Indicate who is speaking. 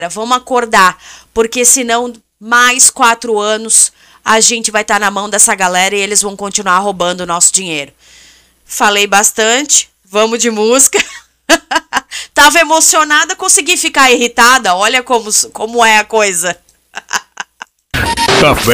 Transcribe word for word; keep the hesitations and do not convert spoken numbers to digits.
Speaker 1: Vamos acordar, porque senão mais quatro anos a gente vai estar na mão dessa galera e eles vão continuar roubando o nosso dinheiro. Falei bastante, vamos de música. Tava emocionada, consegui ficar irritada, olha como, como é a coisa.
Speaker 2: Café